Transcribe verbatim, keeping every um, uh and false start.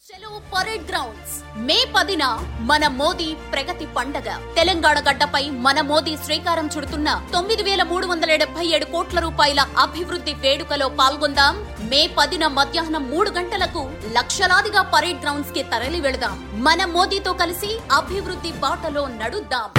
చలో parade grounds మే పదిన మన మోదీ ప్రగతి పండగ. తెలంగాణ గడ్డపై మన మోదీ శ్రీకారం చుడుతున్న తొమ్మిది వేల మూడు వందల డెబ్బై ఏడు కోట్ల రూపాయల అభివృద్ధి వేడుకలో పాల్గొందాం. మే పదిన మధ్యాహ్నం మూడు గంటలకు లక్షలాదిగా పరేడ్ గ్రౌండ్స్ కి తరలి వెళదాం. మన మోదీతో కలిసి అభివృద్ధి బాటలో నడుద్దాం.